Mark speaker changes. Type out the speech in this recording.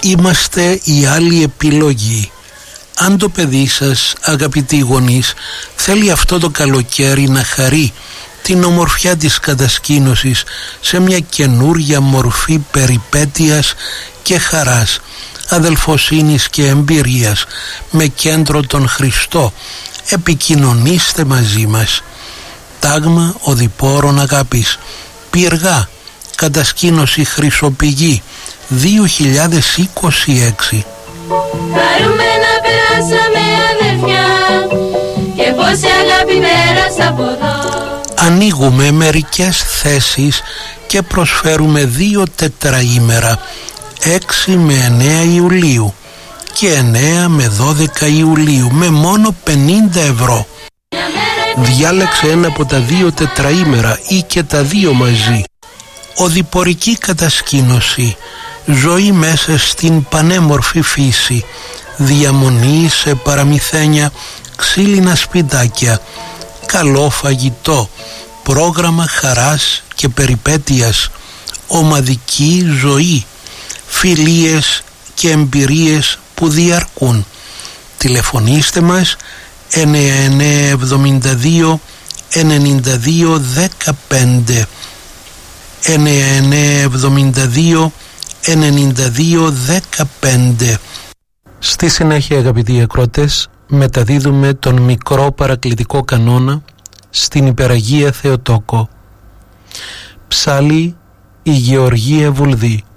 Speaker 1: είμαστε η άλλη επιλογή. Αν το παιδί σας, αγαπητοί γονείς, θέλει αυτό το καλοκαίρι να χαρεί την ομορφιά της κατασκήνωσης σε μια καινούρια μορφή περιπέτειας και χαράς, αδελφοσύνης και εμπειρίας, με κέντρο τον Χριστό, επικοινωνήστε μαζί μας. Τάγμα οδηπόρων αγάπης, Πυργά, κατασκήνωση Χρυσοπηγή, 2026.
Speaker 2: Χαρούμενα περάσαμε αδερφιά και πόση αγάπη πέρασα από εδώ.
Speaker 1: Ανοίγουμε μερικές θέσεις και προσφέρουμε 2 τετραήμερα, 6 με 9 Ιουλίου και 9 με 12 Ιουλίου, με μόνο 50 ευρώ. Διάλεξε ένα από τα 2 τετραήμερα ή και τα 2 μαζί. Οδηπορική κατασκήνωση, ζωή μέσα στην πανέμορφη φύση, διαμονή σε παραμυθένια, ξύλινα σπιτάκια, καλό φαγητό, πρόγραμμα χαράς και περιπέτειας, ομαδική ζωή, φιλίες και εμπειρίες που διαρκούν. Τηλεφωνήστε μας 9972 92 15 9972 92 15. Στη συνέχεια, αγαπητοί ακρότες, μεταδίδουμε τον μικρό παρακλητικό κανόνα στην Υπεραγία Θεοτόκο. Ψάλλει η Γεωργία Βουλδή.